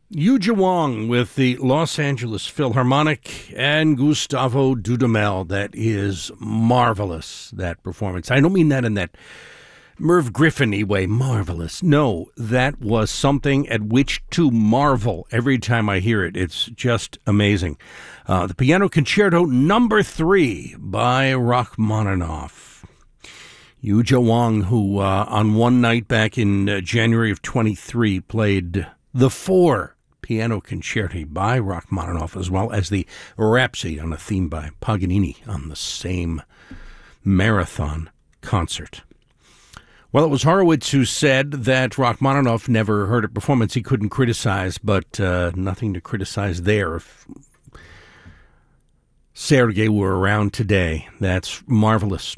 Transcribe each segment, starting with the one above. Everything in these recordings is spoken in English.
Yuja Wong with the Los Angeles Philharmonic and Gustavo Dudamel. That is marvelous, that performance. I don't mean that in that Merv Griffin-y way, marvelous. No, that was something at which to marvel every time I hear it. It's just amazing. The Piano Concerto No. 3 by Rachmaninoff. Yuja Wong, who on one night back in January of 23 played the 4 piano concerti by Rachmaninoff, as well as the Rhapsody on a theme by Paganini on the same marathon concert. Well, it was Horowitz who said that Rachmaninoff never heard a performance he couldn't criticize, but nothing to criticize there. If Sergei were around today, that's marvelous.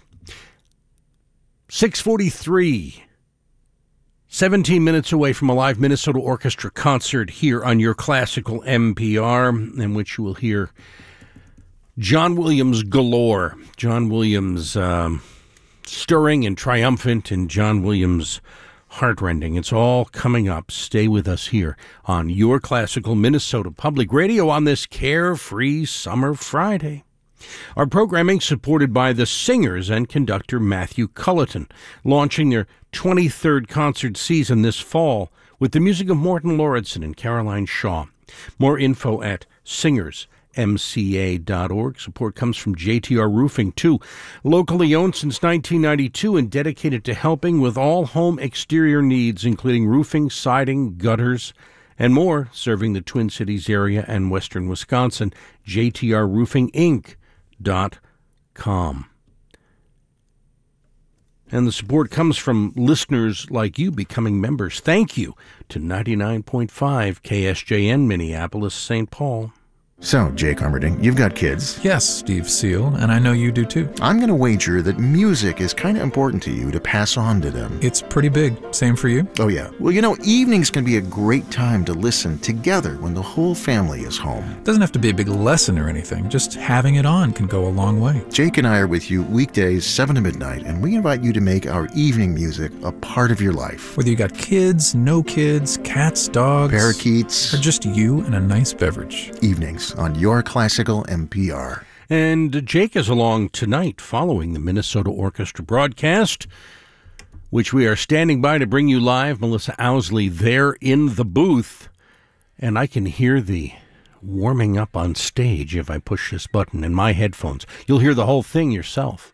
6:43. 17 minutes away from a live Minnesota Orchestra concert here on your classical NPR, in which you will hear John Williams galore. John Williams stirring and triumphant, and John Williams heartrending. It's all coming up. Stay with us here on your classical Minnesota Public Radio on this carefree summer Friday. Our programming supported by the singers and conductor Matthew Culleton, launching their 23rd concert season this fall with the music of Morton Lauridsen and Caroline Shaw. More info at singersmca.org. Support comes from JTR Roofing, too. Locally owned since 1992 and dedicated to helping with all home exterior needs, including roofing, siding, gutters, and more, serving the Twin Cities area and western Wisconsin. JTRRoofingInc.com. And the support comes from listeners like you becoming members. Thank you to 99.5 KSJN Minneapolis, St. Paul. So, Jake Armerding, you've got kids. Yes, Steve Seal, and I know you do too. I'm going to wager that music is kind of important to you to pass on to them. It's pretty big. Same for you? Oh, yeah. Well, evenings can be a great time to listen together when the whole family is home. Doesn't have to be a big lesson or anything. Just having it on can go a long way. Jake and I are with you weekdays 7 to midnight, and we invite you to make our evening music a part of your life. Whether you got kids, no kids, cats, dogs, parakeets, or just you and a nice beverage. Evenings on your classical NPR. And Jake is along tonight following the Minnesota Orchestra broadcast, which we are standing by to bring you live. Melissa Owsley there in the booth, and I can hear the warming up on stage if I push this button in my headphones. You'll hear the whole thing yourself.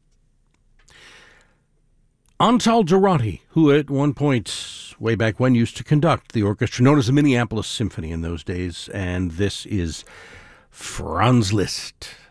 Antal Durati, who at one point, way back when, used to conduct the orchestra known as the Minneapolis Symphony in those days, and this is Franz Liszt.